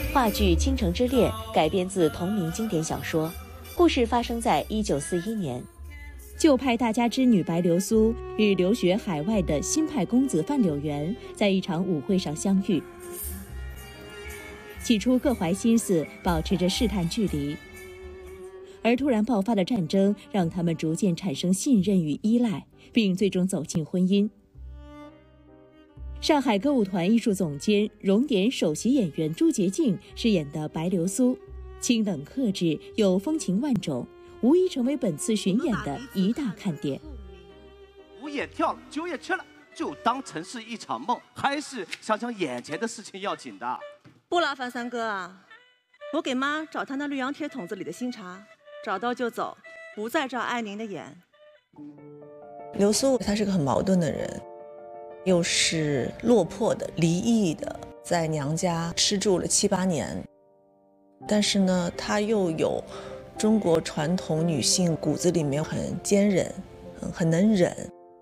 话剧《倾城之恋》改编自同名经典小说，故事发生在1941年。旧派大家之女白流苏与留学海外的新派公子范柳原在一场舞会上相遇。起初各怀心思，保持着试探距离，而突然爆发的战争让他们逐渐产生信任与依赖，并最终走进婚姻。上海歌舞团艺术总监、荣典首席演员朱洁静饰演的白流苏，清冷克制又风情万种，无疑成为本次巡演的一大看点。 舞也跳了，酒也吃了，就当成是一场梦，还是想想眼前的事情要紧的。 不劳烦三哥啊，我给妈找她那绿洋铁桶子里的新茶，找到就走，不再照爱您的眼。 流苏她是个很矛盾的人，又是落魄的、离异的，在娘家吃住了7、8年，但是呢，她又有中国传统女性骨子里面很坚韧、很能忍。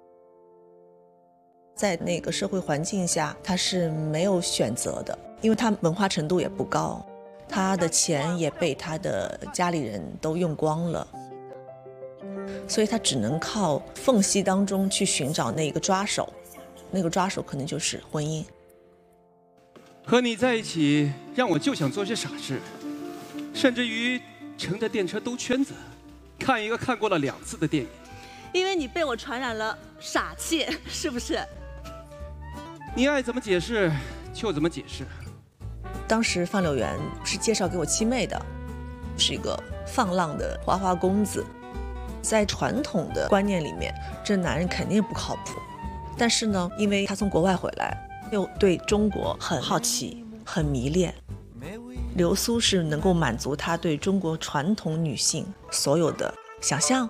在那个社会环境下，她是没有选择的，因为她文化程度也不高，她的钱也被她的家里人都用光了，所以她只能靠缝隙当中去寻找那个抓手，那个抓手可能就是婚姻。 和你在一起，让我就想做些傻事，甚至于乘着电车兜圈子，看一个看过了2次的电影。 因为你被我传染了傻气，是不是？ 你爱怎么解释就怎么解释。 当时范柳原是介绍给我七妹的，是一个放浪的花花公子。在传统的观念里面，这男人肯定不靠谱。但是呢，因为他从国外回来，又对中国很好奇、很迷恋。流苏是能够满足他对中国传统女性所有的想象。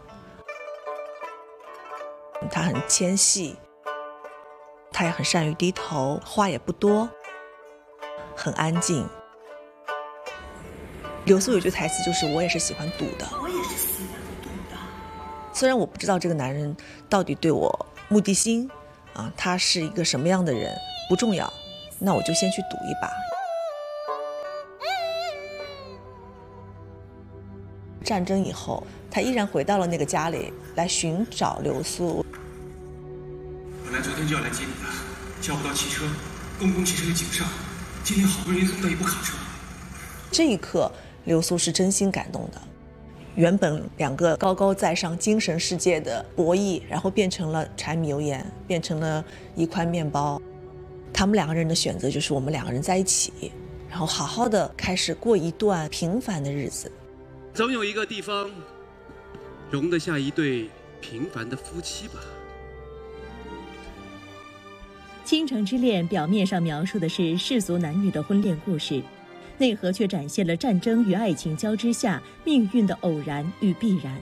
他很纤细，他也很善于低头，话也不多，很安静。流苏有句台词就是“我也是喜欢赌的”，我也是喜欢赌的。虽然我不知道这个男人到底对我目的心啊，他是一个什么样的人不重要，那我就先去赌一把。战争以后，他依然回到了那个家里来寻找流苏。 本来昨天就要来接你的，叫不到汽车，公共汽车也挤不上，今天好不容易送到一部卡车。 这一刻，流苏是真心感动的。原本2个高高在上精神世界的博弈，然后变成了柴米油盐，变成了一块面包。他们2个人的选择就是我们2个人在一起，然后好好的开始过一段平凡的日子。 总有一个地方容得下一对平凡的夫妻吧。 倾城之恋表面上描述的是世俗男女的婚恋故事，内核却展现了战争与爱情交织下命运的偶然与必然。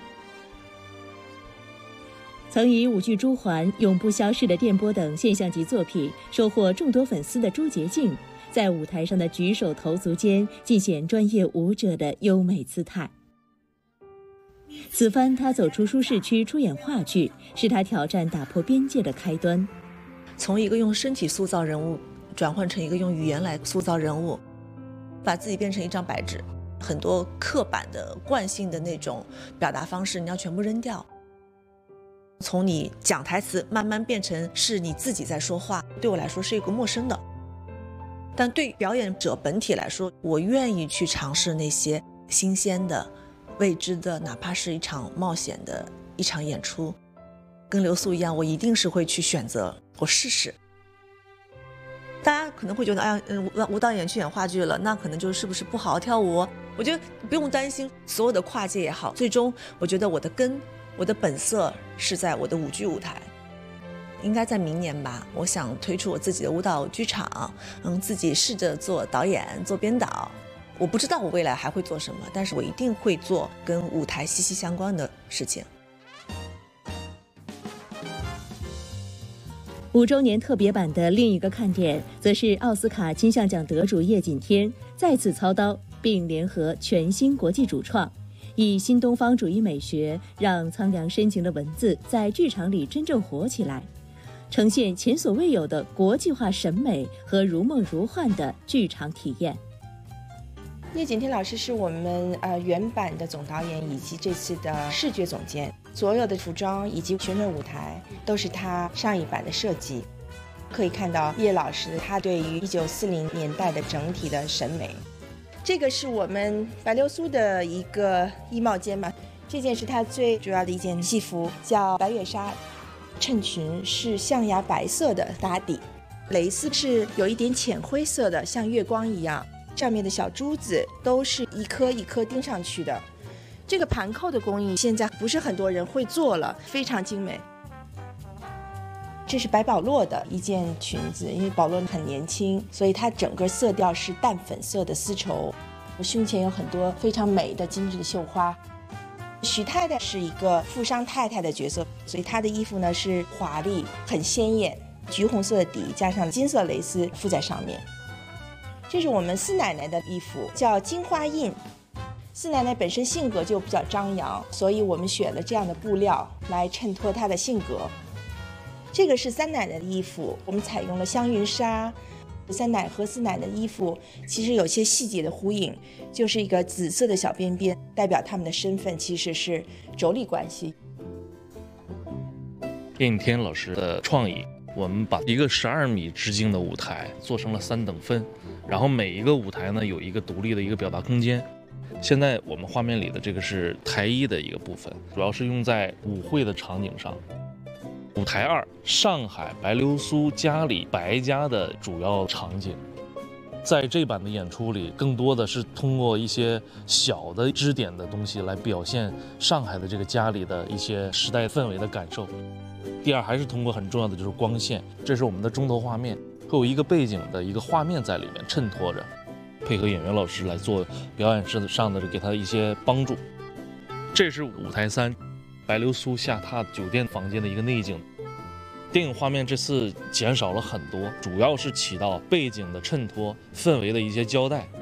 曾以舞剧《朱鹮》《永不消逝的电波》等现象级作品收获众多粉丝的朱洁静，在舞台上的举手投足间尽显专业舞者的优美姿态。此番他走出舒适区出演话剧，是他挑战打破边界的开端。 从一个用身体塑造人物转换成一个用语言来塑造人物，把自己变成一张白纸，很多刻板的惯性的那种表达方式你要全部扔掉。从你讲台词慢慢变成是你自己在说话，对我来说是一个陌生的。但对表演者本体来说，我愿意去尝试那些新鲜的、未知的，哪怕是一场冒险的一场演出。跟流苏一样，我一定是会去选择，我试试。大家可能会觉得，哎呀，舞蹈演去演话剧了，那可能就是不是不好好跳舞？我觉得不用担心，所有的跨界也好，最终我觉得我的根、我的本色是在我的舞剧舞台。应该在明年吧，我想推出我自己的舞蹈剧场，自己试着做导演、做编导。我不知道我未来还会做什么，但是我一定会做跟舞台息息相关的事情。 5周年特别版的另一个看点，则是奥斯卡金像奖得主叶锦添再次操刀，并联合全新国际主创，以新东方主义美学，让苍凉深情的文字在剧场里真正活起来，呈现前所未有的国际化审美和如梦如幻的剧场体验。 聂景天老师是我们原版的总导演以及这次的视觉总监，所有的服装以及宣传舞台都是他上一版的设计。可以看到叶老师他对于1940年代的整体的审美。这个是我们白流苏的一个衣帽间吧，这件是他最主要的一件戏服，叫白月纱，衬裙是象牙白色的打底，蕾丝是有一点浅灰色的，像月光一样。上面的小珠子都是一颗一颗钉上去的。这个盘扣的工艺现在不是很多人会做了，非常精美。这是白宝络的一件裙子，因为宝络很年轻，所以它整个色调是淡粉色的丝绸，胸前有很多非常美的精致的绣花。许太太是一个富商太太的角色，所以她的衣服呢是华丽很鲜艳，橘红色的底加上金色蕾丝附在上面。这是我们四奶奶的衣服，叫金花印。四奶奶本身性格就比较张扬，所以我们选了这样的布料来衬托她的性格。这个是三奶奶的衣服，我们采用了香云纱。三奶和四奶奶的衣服其实有些细节的呼应，就是一个紫色的小边边，代表他们的身份其实是妯娌关系。 叶景天老师的创意，我们把一个12米直径的舞台做成了3等分，然后每一个舞台呢有一个独立的一个表达空间。现在我们画面里的这个是台1的一个部分，主要是用在舞会的场景上。舞台2，上海白流苏家里白家的主要场景。在这版的演出里，更多的是通过一些小的支点的东西来表现上海的这个家里的一些时代氛围的感受。第二，还是通过很重要的就是光线，这是我们的中头画面，会有一个背景的一个画面在里面衬托着，配合演员老师来做表演上的给他一些帮助。这是舞台3，白流苏下榻酒店房间的一个内景。电影画面这次减少了很多，主要是起到背景的衬托、氛围的一些交代。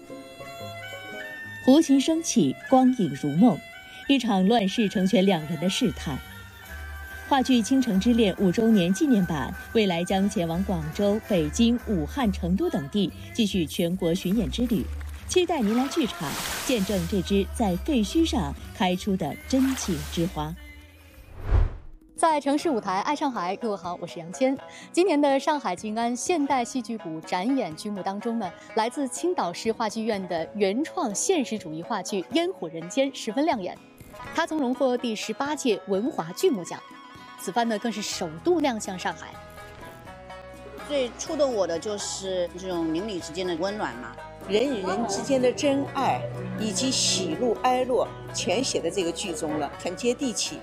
胡琴升起，光影如梦，一场乱世成全两人的试探。话剧《倾城之恋》5周年纪念版未来将前往广州、北京、武汉、成都等地，继续全国巡演之旅。期待您来剧场见证这支在废墟上开出的真情之花。 在城市舞台爱上海，各位好，我是杨谦。今年的上海静安现代戏剧谷展演剧目当中呢，来自青岛市话剧院的原创现实主义话剧《烟火人间》十分亮眼，它曾荣获第18届文华剧目奖，此番呢更是首度亮相上海。 最触动我的就是这种邻里之间的温暖嘛， 人与人之间的真爱以及喜怒哀乐全写在这个剧中了，很接地气。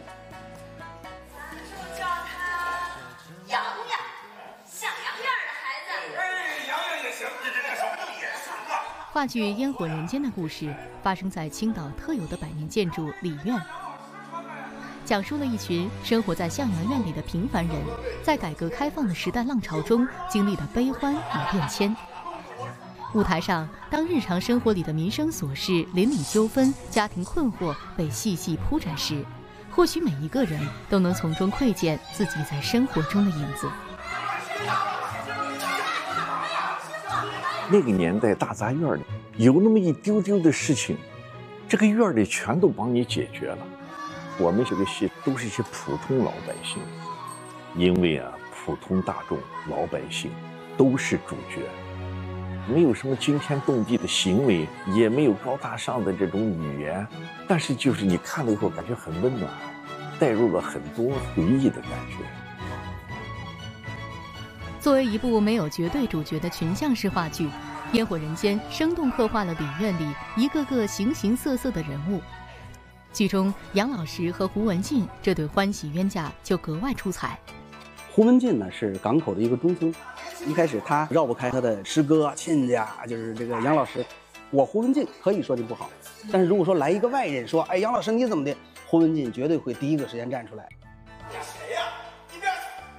话剧《烟火人间》的故事发生在青岛特有的百年建筑李院，讲述了一群生活在向阳院里的平凡人，在改革开放的时代浪潮中经历的悲欢与变迁。舞台上，当日常生活里的民生琐事、邻里纠纷、家庭困惑被细细铺展时，或许每一个人都能从中窥见自己在生活中的影子。 那个年代大杂院里有那么一丢丢的事情，这个院里全都帮你解决了。我们这个戏都是一些普通老百姓，因为普通大众老百姓都是主角，没有什么惊天动地的行为，也没有高大上的这种语言，但是就是你看了以后感觉很温暖，带入了很多回忆的感觉。 作为一部没有绝对主角的群像式话剧，《烟火人间》生动刻画了李院里一个个形形色色的人物。剧中杨老师和胡文进这对欢喜冤家就格外出彩。 胡文进呢是港口的一个中村，一开始他绕不开他的师哥亲家，就是这个杨老师。我胡文进可以说的不好，但是如果说来一个外人说，哎，杨老师你怎么的，胡文进绝对会第一个时间站出来。 谁呀？你别！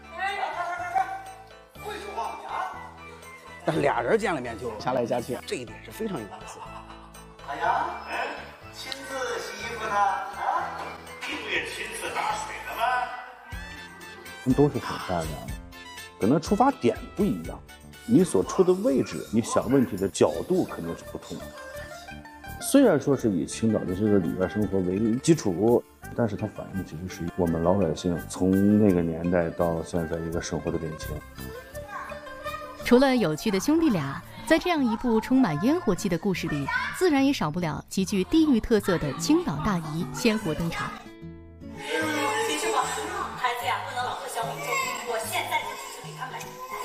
会说话呀？ 但是俩人见了面就掐来掐去，这一点是非常有意思。 哎呀，亲自洗衣服呢？啊？你不也亲自打水的吗？ 都是很善良的，可能出发点不一样，你所处的位置，你想问题的角度肯定是不同的。 虽然说是以青岛的这个里边生活为基础，但是它反映其实是我们老百姓从那个年代到现在一个生活的变迁。 除了有趣的兄弟俩，在这样一部充满烟火气的故事里，自然也少不了极具地域特色的青岛大姨鲜活登场。 记住吧，孩子呀，不能老做小米粥，我现在就只是给他买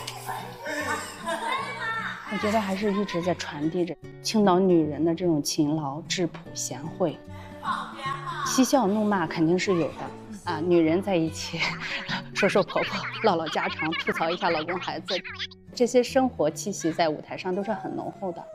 我觉得还是一直在传递着青岛女人的这种勤劳、质朴、贤惠。嬉笑怒骂肯定是有的啊，女人在一起说说婆婆、唠唠家常、吐槽一下老公孩子，这些生活气息在舞台上都是很浓厚的。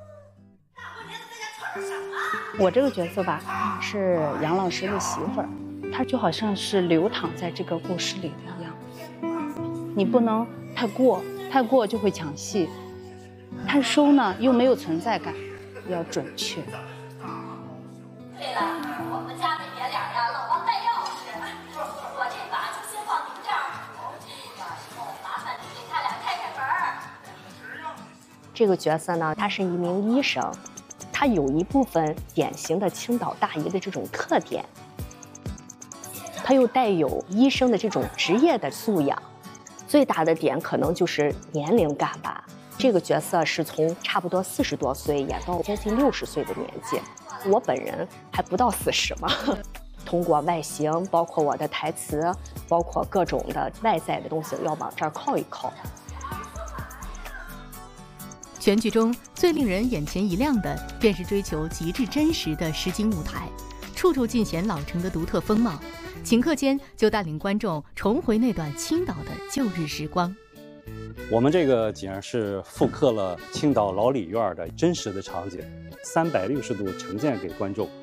我这个角色吧，是杨老师的媳妇儿，她就好像是流淌在这个故事里一样。你不能太过就会抢戏。太收呢，又没有存在感，要准确。 对了，我们家那爷俩呀，老忘带钥匙，我这把就先放您这儿。麻烦你给他俩开开门。 这个角色呢，他是一名医生，他有一部分典型的青岛大姨的这种特点，他又带有医生的这种职业的素养。最大的点可能就是年龄感吧。这个角色是从差不多40多岁演到接近60岁的年纪，我本人还不到40嘛。通过外形，包括我的台词，包括各种的外在的东西，要往这儿靠一靠。 全剧中最令人眼前一亮的，便是追求极致真实的实景舞台，处处尽显老城的独特风貌，顷刻间就带领观众重回那段青岛的旧日时光。 我们这个景是复刻了青岛老李院的真实的场景，360度呈现给观众。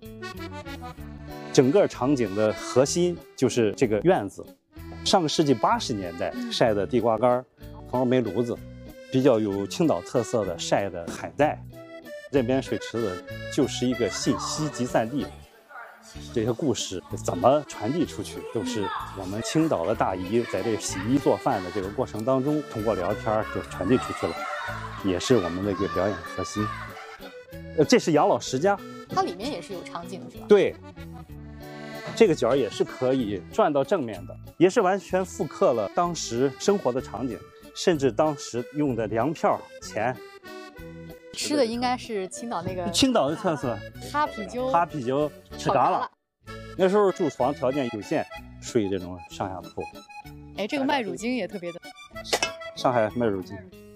整个场景的核心就是这个院子，上个世纪80年代晒的地瓜干、黄梅炉子，比较有青岛特色的晒的海带。这边水池子就是一个信息集散地。这些故事怎么传递出去，都是我们青岛的大姨在这洗衣做饭的这个过程当中，通过聊天就传递出去了，也是我们的一个表演核心。这是养老十家， 它里面也是有场景是吧？ 对，这个角也是可以转到正面的，也是完全复刻了当时生活的场景，甚至当时用的粮票、钱。 吃的应该是青岛那个青岛的特色， 哈啤酒， 吃嘎啦。那时候住房条件有限，睡这种上下铺。 哎，这个卖乳精也特别的。 上海卖乳精。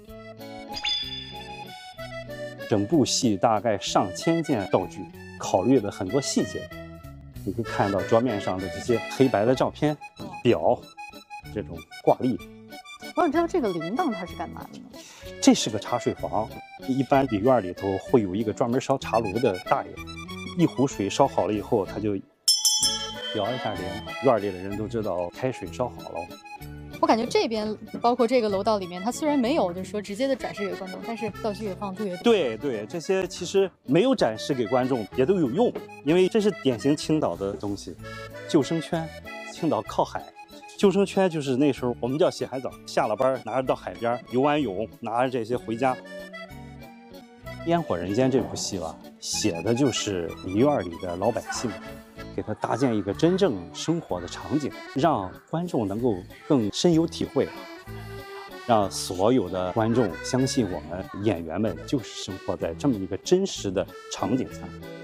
整部戏大概上千件道具，考虑了很多细节。你可以看到桌面上的这些黑白的照片、表，这种挂历。 我想知道这个铃铛它是干嘛的呢？ 这是个茶水房，一般里院里头会有一个专门烧茶炉的大爷，一壶水烧好了以后，他就摇一下铃，院里的人都知道开水烧好了。 我感觉这边包括这个楼道里面，它虽然没有就是说直接的展示给观众，但是道具也放特别多。 对，这些其实没有展示给观众也都有用，因为这是典型青岛的东西。救生圈，青岛靠海。救生圈就是那时候我们叫洗海澡，下了班拿着到海边游完泳，拿着这些回家。《烟火人间》这部戏吧，写的就是里院里的老百姓，给他搭建一个真正生活的场景，让观众能够更深有体会，让所有的观众相信我们演员们就是生活在这么一个真实的场景下。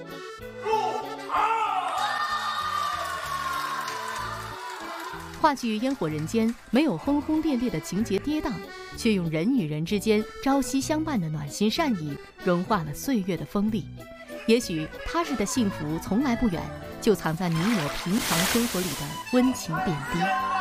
话剧《烟火人间》没有轰轰烈烈的情节跌宕，却用人与人之间朝夕相伴的暖心善意融化了岁月的锋利。也许他日的幸福从来不远，就藏在你我平常生活里的温情点滴。